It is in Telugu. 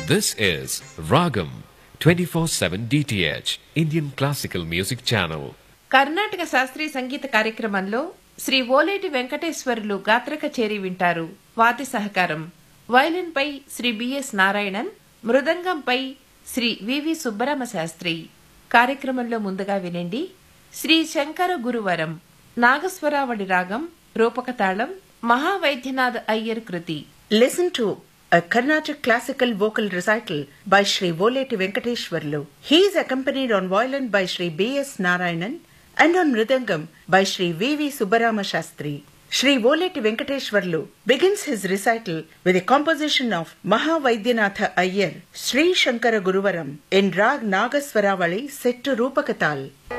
This is Ragam 24/7 DTH Indian Classical Music Channel. Karnataka శాస్త్రీయ సంగీత కార్యక్రమంలో శ్రీ ఓలేటి వెంకటేశ్వర్లు గాత్ర కచేరీ వింటారు. వాద్య సహకారం వయలిన్పై శ్రీ బిఎస్ నారాయణన్, మృదంగంపై శ్రీ వివి సుబ్బరామ శాస్త్రి. కార్యక్రమంలో ముందుగా వినండి శ్రీ శంకర గురువరం నాగస్వరావళి రాగం రూపకతాళం మహావైద్యనాథ్ అయ్యర్ కృతి. Listen to a Carnatic classical vocal recital by Sri Voleti Venkateshwarlu. He is accompanied on violin by Sri B.S. Narayanan and on mridangam by Sri V.V. Subbarama Shastri. Sri Voleti Venkateshwarlu begins his recital with a composition of Mahavaidyanatha Iyer, Sri Shankara Guruvaram in Rag Nagaswaravali set to Rupakatal.